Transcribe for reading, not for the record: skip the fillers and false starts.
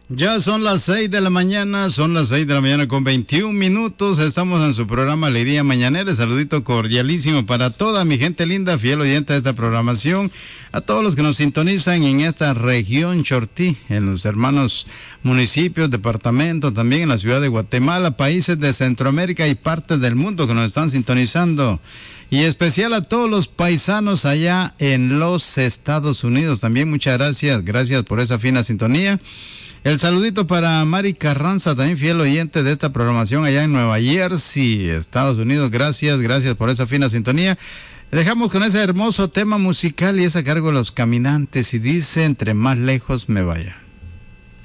Ya son las 6 de la mañana, con 21 minutos. Estamos en su programa Alegría Mañanera. Saludito cordialísimo para toda mi gente linda, fiel oyente de esta programación. A todos los que nos sintonizan en esta región Chortí, en los hermanos municipios, departamentos, también en la ciudad de Guatemala, países de Centroamérica y partes del mundo que nos están sintonizando. Y especial a todos los paisanos allá en los Estados Unidos. También muchas gracias por esa fina sintonía. El saludito para Mari Carranza, también fiel oyente de esta programación allá en Nueva Jersey, Estados Unidos. Gracias por esa fina sintonía. Dejamos con ese hermoso tema musical y es a cargo de Los Caminantes y dice: entre más lejos me vaya.